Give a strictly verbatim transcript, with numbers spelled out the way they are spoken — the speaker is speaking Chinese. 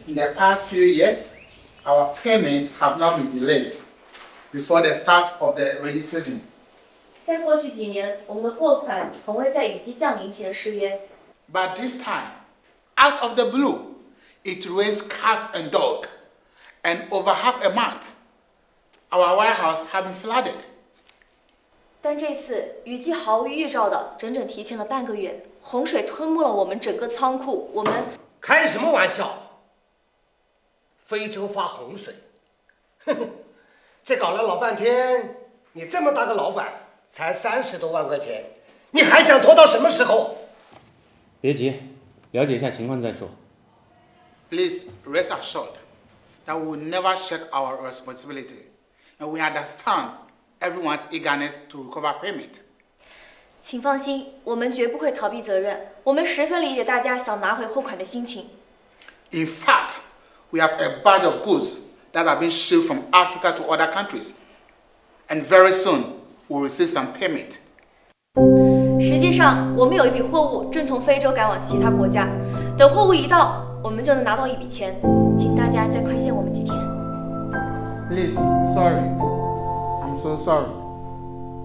In the past few years, our payments have not been delayed before the start of the rainy season. 在过去几年，我们的货款从未在雨季降临前失约。 But this time, out of the blue, it raised cat and dog, and over half a month, our warehouse had been flooded. 但这次雨季毫无预兆的，整整提前了半个月，洪水吞没了我们整个仓库。我们开什么玩笑？非洲发洪水，哼哼，这搞了老半天，你这么大个老板，才三十多万块钱，你还想拖到什么时候？ 别急，了解一下情况再说。 Please rest assured that we will never shirk our responsibility, and we understand everyone's eagerness to recover payment. 请放心，我们绝不会逃避责任。我们十分理解大家想拿回货款的心情。 In fact, we have a batch of goods that have been shipped from Africa to other countries, and very soon we'll receive some payment. 实际上，我们有一笔货物正从非洲赶往其他国家，等货物一到，我们就能拿到一笔钱。请大家再宽限我们几天。 Please, sorry. I'm so sorry.